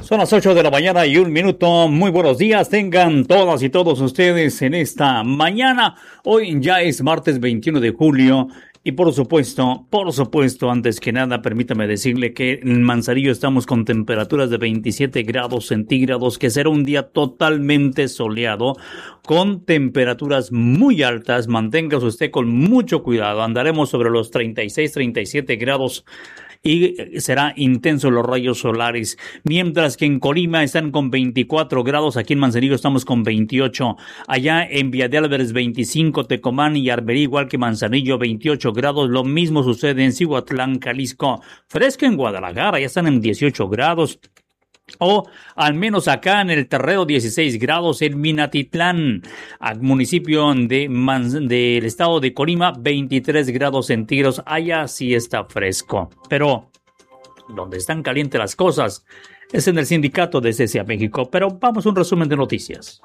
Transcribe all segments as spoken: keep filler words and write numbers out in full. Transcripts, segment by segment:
Son las ocho de la mañana y un minuto. Muy buenos días tengan todas y todos ustedes en esta mañana. Hoy ya es martes veintiuno de julio y por supuesto, por supuesto, antes que nada, permítame decirle que en Manzanillo estamos con temperaturas de veintisiete grados centígrados, que será un día totalmente soleado, con temperaturas muy altas. Manténgase usted con mucho cuidado. Andaremos sobre los treinta y seis, treinta y siete grados y será intenso los rayos solares, mientras que en Colima están con veinticuatro grados, aquí en Manzanillo estamos con veintiocho, allá en Villa de Álvarez veinticinco, Tecomán y Arberí, igual que Manzanillo, veintiocho grados, lo mismo sucede en Cihuatlán, Jalisco, fresco en Guadalajara, ya están en dieciocho grados, o al menos acá en el Terrero dieciséis grados, en Minatitlán, al municipio de Man- del estado de Colima, veintitrés grados centígrados, allá sí está fresco. Pero donde están calientes las cosas es en el sindicato de C C A México. Pero vamos a un resumen de noticias.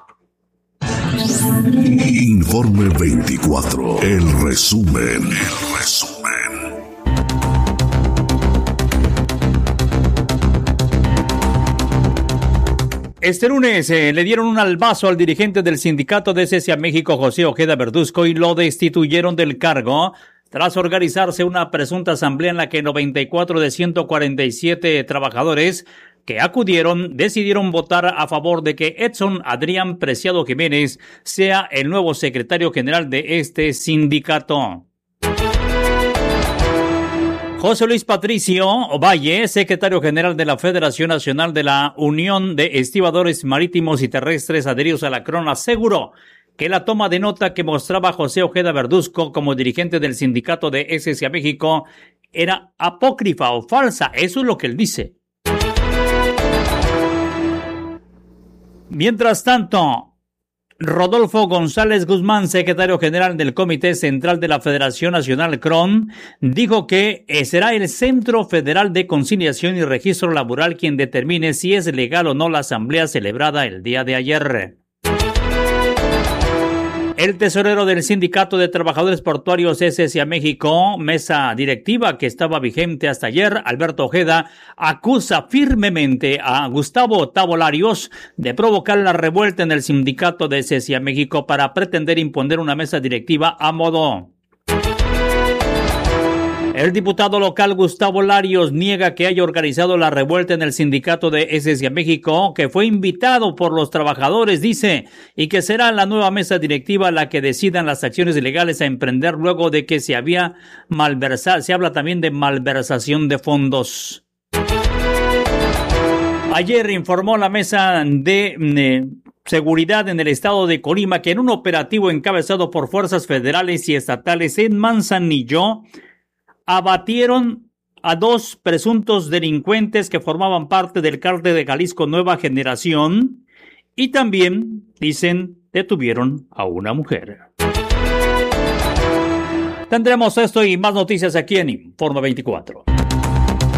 Informe veinticuatro, el resumen, el resumen. Este lunes eh, le dieron un albazo al dirigente del sindicato de C C A México, José Ojeda Verduzco, y lo destituyeron del cargo tras organizarse una presunta asamblea en la que noventa y cuatro de ciento cuarenta y siete trabajadores que acudieron decidieron votar a favor de que Edson Adrián Preciado Jiménez sea el nuevo secretario general de este sindicato. José Luis Patricio Valle, secretario general de la Federación Nacional de la Unión de Estibadores Marítimos y Terrestres adheridos a la C R O N, aseguró que la toma de nota que mostraba José Ojeda Verduzco como dirigente del sindicato de C C A México era apócrifa o falsa. Eso es lo que él dice. Mientras tanto, Rodolfo González Guzmán, secretario general del Comité Central de la Federación Nacional C R O N, dijo que será el Centro Federal de Conciliación y Registro Laboral quien determine si es legal o no la asamblea celebrada el día de ayer. El tesorero del Sindicato de Trabajadores Portuarios C C A México, mesa directiva que estaba vigente hasta ayer, Alberto Ojeda, acusa firmemente a Gustavo Tabolarios de provocar la revuelta en el sindicato de C C A México para pretender imponer una mesa directiva a modo. El diputado local Gustavo Larios niega que haya organizado la revuelta en el sindicato de C C A México, que fue invitado por los trabajadores, dice, y que será la nueva mesa directiva la que decidan las acciones legales a emprender luego de que se había malversado. Se habla también de malversación de fondos. Ayer informó la mesa de eh, seguridad en el estado de Colima que en un operativo encabezado por fuerzas federales y estatales en Manzanillo, abatieron a dos presuntos delincuentes que formaban parte del cártel de Jalisco Nueva Generación y también, dicen, detuvieron a una mujer. Tendremos esto y más noticias aquí en Informe veinticuatro.